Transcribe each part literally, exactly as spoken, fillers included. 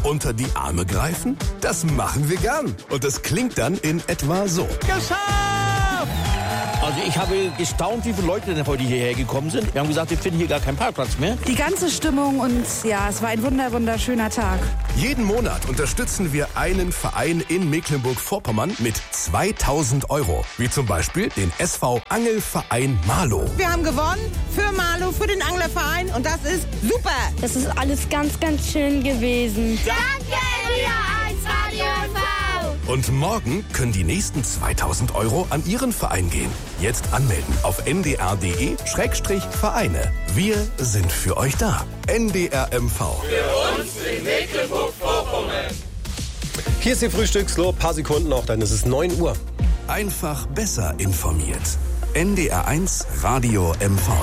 Unter die Arme greifen? Das machen wir gern. Und das klingt dann in etwa so. Geschafft! Also ich habe gestaunt, wie viele Leute denn heute hierher gekommen sind. Wir haben gesagt, wir finden hier gar keinen Parkplatz mehr. Die ganze Stimmung und ja, es war ein wunder, wunderschöner Tag. Jeden Monat unterstützen wir einen Verein in Mecklenburg-Vorpommern mit zweitausend Euro. Wie zum Beispiel den S V Angelverein Marlow. Wir haben gewonnen für Marlow, für den Anglerverein und das ist super. Das ist alles ganz, ganz schön gewesen. Danke, N D R eins Radio L V. Und morgen können die nächsten zweitausend Euro an Ihren Verein gehen. Jetzt anmelden auf n d r punkt d e Schrägstrich Vereine. Wir sind für euch da. N D R M V. Für uns in Mecklenburg-Vorpommern. Hier ist Ihr Frühstückslob. Paar Sekunden noch, dann ist es neun Uhr. Einfach besser informiert. N D R eins Radio M V.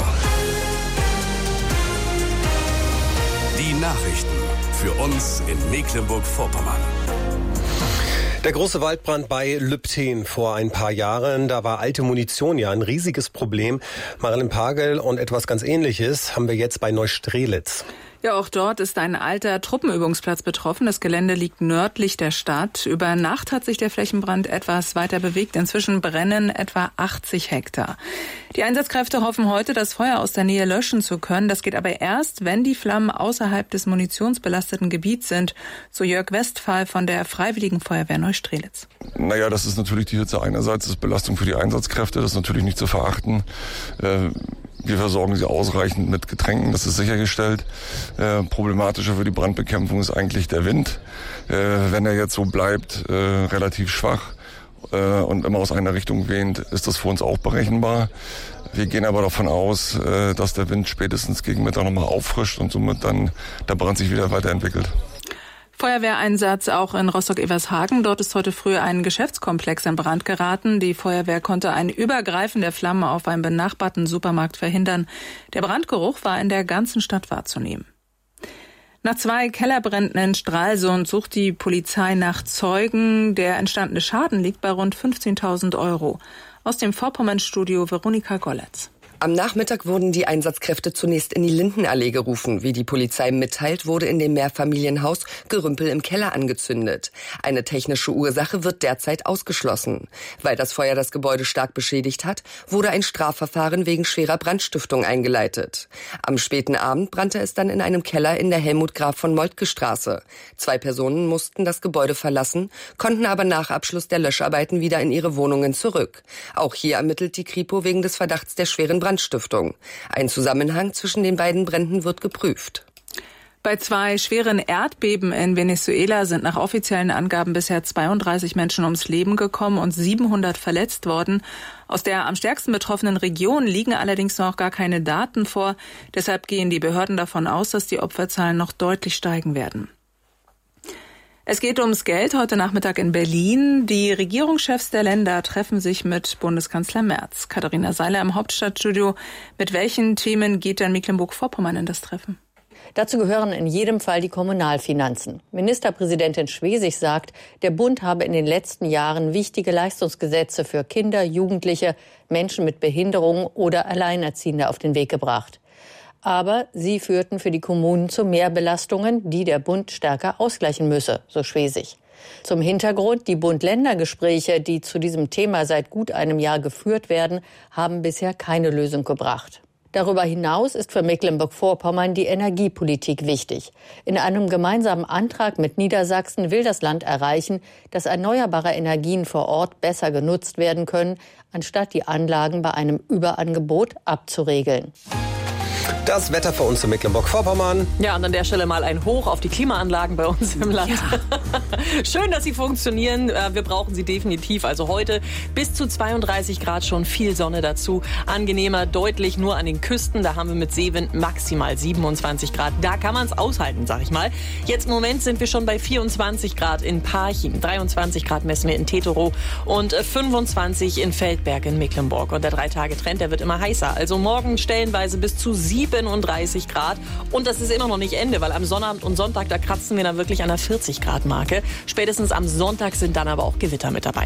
Die Nachrichten für uns in Mecklenburg-Vorpommern. Der große Waldbrand bei Lübten vor ein paar Jahren, da war alte Munition ja ein riesiges Problem. Marilyn Pagel, und etwas ganz Ähnliches haben wir jetzt bei Neustrelitz. Ja, auch dort ist ein alter Truppenübungsplatz betroffen. Das Gelände liegt nördlich der Stadt. Über Nacht hat sich der Flächenbrand etwas weiter bewegt. Inzwischen brennen etwa achtzig Hektar. Die Einsatzkräfte hoffen heute, das Feuer aus der Nähe löschen zu können. Das geht aber erst, wenn die Flammen außerhalb des munitionsbelasteten Gebiets sind. So Jörg Westphal von der Freiwilligen Feuerwehr Neustrelitz. Naja, das ist natürlich die Hitze einerseits, das ist Belastung für die Einsatzkräfte, das ist natürlich nicht zu verachten. Äh, Wir versorgen sie ausreichend mit Getränken, das ist sichergestellt. Äh, problematischer für die Brandbekämpfung ist eigentlich der Wind. Äh, wenn er jetzt so bleibt, äh, relativ schwach äh, und immer aus einer Richtung wehend, ist das für uns auch berechenbar. Wir gehen aber davon aus, äh, dass der Wind spätestens gegen Mittag nochmal auffrischt und somit dann der Brand sich wieder weiterentwickelt. Feuerwehreinsatz auch in Rostock-Evershagen. Dort ist heute früh ein Geschäftskomplex in Brand geraten. Die Feuerwehr konnte ein Übergreifen der Flamme auf einen benachbarten Supermarkt verhindern. Der Brandgeruch war in der ganzen Stadt wahrzunehmen. Nach zwei Kellerbränden in Stralsund sucht die Polizei nach Zeugen. Der entstandene Schaden liegt bei rund fünfzehntausend Euro. Aus dem Vorpommern-Studio Veronika Golletz. Am Nachmittag wurden die Einsatzkräfte zunächst in die Lindenallee gerufen. Wie die Polizei mitteilt, wurde in dem Mehrfamilienhaus Gerümpel im Keller angezündet. Eine technische Ursache wird derzeit ausgeschlossen. Weil das Feuer das Gebäude stark beschädigt hat, wurde ein Strafverfahren wegen schwerer Brandstiftung eingeleitet. Am späten Abend brannte es dann in einem Keller in der Helmut Graf von Moltke Straße. Zwei Personen mussten das Gebäude verlassen, konnten aber nach Abschluss der Löscharbeiten wieder in ihre Wohnungen zurück. Auch hier ermittelt die Kripo wegen des Verdachts der schweren Brandstiftung. Brandstiftung. Ein Zusammenhang zwischen den beiden Bränden wird geprüft. Bei zwei schweren Erdbeben in Venezuela sind nach offiziellen Angaben bisher zweiunddreißig Menschen ums Leben gekommen und siebenhundert verletzt worden. Aus der am stärksten betroffenen Region liegen allerdings noch gar keine Daten vor. Deshalb gehen die Behörden davon aus, dass die Opferzahlen noch deutlich steigen werden. Es geht ums Geld heute Nachmittag in Berlin. Die Regierungschefs der Länder treffen sich mit Bundeskanzler Merz. Katharina Seiler im Hauptstadtstudio. Mit welchen Themen geht denn Mecklenburg-Vorpommern in das Treffen? Dazu gehören in jedem Fall die Kommunalfinanzen. Ministerpräsidentin Schwesig sagt, der Bund habe in den letzten Jahren wichtige Leistungsgesetze für Kinder, Jugendliche, Menschen mit Behinderungen oder Alleinerziehende auf den Weg gebracht. Aber sie führten für die Kommunen zu Mehrbelastungen, die der Bund stärker ausgleichen müsse, so Schwesig. Zum Hintergrund, die Bund-Länder-Gespräche, die zu diesem Thema seit gut einem Jahr geführt werden, haben bisher keine Lösung gebracht. Darüber hinaus ist für Mecklenburg-Vorpommern die Energiepolitik wichtig. In einem gemeinsamen Antrag mit Niedersachsen will das Land erreichen, dass erneuerbare Energien vor Ort besser genutzt werden können, anstatt die Anlagen bei einem Überangebot abzuregeln. Das Wetter für uns in Mecklenburg-Vorpommern. Ja, und an der Stelle mal ein Hoch auf die Klimaanlagen bei uns im Land. Ja. Schön, dass sie funktionieren. Wir brauchen sie definitiv. Also heute bis zu zweiunddreißig Grad, schon viel Sonne dazu. Angenehmer, deutlich nur an den Küsten. Da haben wir mit Seewind maximal siebenundzwanzig Grad. Da kann man es aushalten, sag ich mal. Jetzt im Moment sind wir schon bei vierundzwanzig Grad in Parchim. dreiundzwanzig Grad messen wir in Teterow und fünfundzwanzig in Feldberg in Mecklenburg. Und der Drei-Tage-Trend, der wird immer heißer. Also morgen stellenweise bis zu siebenunddreißig Grad. Und das ist immer noch nicht Ende, weil am Sonnabend und Sonntag, da kratzen wir dann wirklich an der vierzig Grad Marke. Spätestens am Sonntag sind dann aber auch Gewitter mit dabei.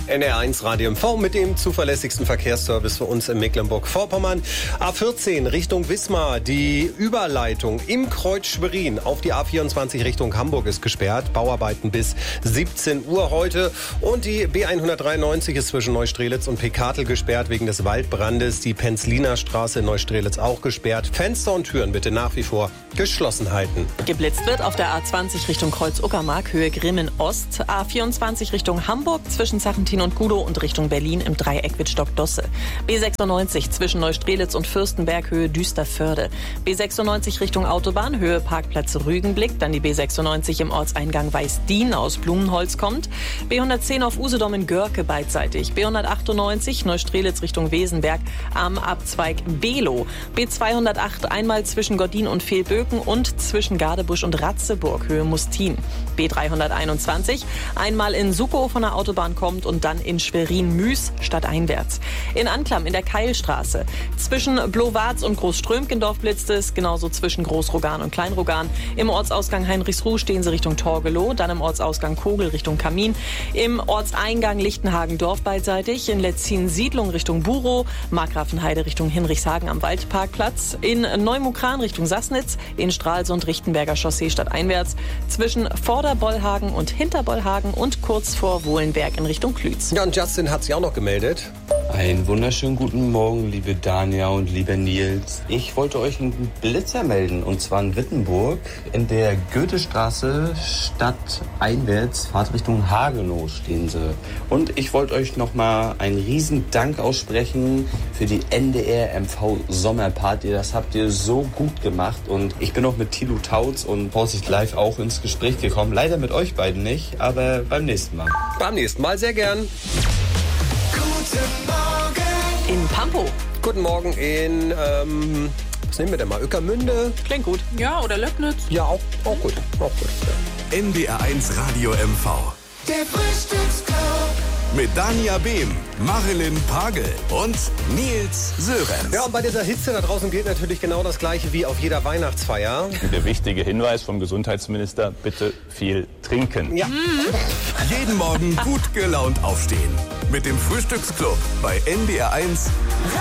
N D R eins Radio M V mit dem zuverlässigsten Verkehrsservice für uns in Mecklenburg-Vorpommern. A vierzehn Richtung Wismar. Die Überleitung im Kreuz Schwerin auf die A vierundzwanzig Richtung Hamburg ist gesperrt. Bauarbeiten bis siebzehn Uhr heute. Und die B hundertdreiundneunzig ist zwischen Neustrelitz und Pekatel gesperrt wegen des Waldbrandes. Die Penzliner Straße in Neustrelitz auch gesperrt. Fenster und Türen bitte nach wie vor geschlossen halten. Geblitzt wird auf der A zwanzig Richtung Kreuz-Uckermark, Höhe Grimmen-Ost. A vierundzwanzig Richtung Hamburg zwischen Sachentin und Gudow und Richtung Berlin im Dreieck Wittstock-Dosse. B sechsundneunzig zwischen Neustrelitz und Fürstenberg, Höhe Düsterförde. B sechsundneunzig Richtung Autobahn, Höhe Parkplatz Rügenblick. Dann die B sechsundneunzig im Ortseingang Weißdien aus Blumenholz kommt. B hundertzehn auf Usedom in Görke beidseitig. B hundertachtundneunzig Neustrelitz Richtung Wesenberg am Abzweig Below. B zweihundertacht einmal zwischen Gordin und Fehlböken und zwischen Gardebusch und Ratzeburg, Höhe Mustin. B dreihunderteinundzwanzig einmal in Suckow von der Autobahn kommt und dann in Schwerin-Müs stadteinwärts. In Anklam in der Keilstraße. Zwischen Blowarz und Großströmkendorf blitzt es, genauso zwischen Großrogan und Kleinrogan. Im Ortsausgang Heinrichsruh stehen sie Richtung Torgelow, dann im Ortsausgang Kogel Richtung Kamin. Im Ortseingang Lichtenhagen-Dorf beidseitig, in Letzin-Siedlung Richtung Burow, Markgrafenheide Richtung Hinrichshagen am Waldparkplatz, in Neumukran Richtung Sassnitz, in Stralsund Richtenberger Chaussee stadteinwärts, zwischen Vorderbollhagen und Hinterbollhagen und kurz vor Wohlenberg in Richtung Klütz. Ja, und Justin hat sich auch noch gemeldet. Einen wunderschönen guten Morgen, liebe Dania und lieber Nils. Ich wollte euch einen Blitzer melden, und zwar in Wittenburg in der Goethestraße stadteinwärts, Fahrtrichtung Hagenow stehen sie. Und ich wollte euch nochmal einen riesen Dank aussprechen für die N D R M V Sommerparty. Das habt ihr so gut gemacht und ich bin auch mit Thilo Tautz und Vorsicht Live auch ins Gespräch gekommen. Leider mit euch beiden nicht, aber beim nächsten Mal. Beim nächsten Mal sehr gern. Guten Morgen. In Pampo. Guten Morgen in, ähm, was nehmen wir denn mal? Ueckermünde? Klingt gut. Ja, oder Löbnitz. Ja, auch, auch gut. Auch gut. Ja. N D R eins Radio M V. Der Frühstücksclub. Mit Dania Behm, Marilyn Pagel und Nils Sörensen. Ja, und bei dieser Hitze da draußen gilt natürlich genau das Gleiche wie auf jeder Weihnachtsfeier. Der wichtige Hinweis vom Gesundheitsminister, bitte viel trinken. Ja. Jeden Morgen gut gelaunt aufstehen. Mit dem Frühstücksclub bei N D R eins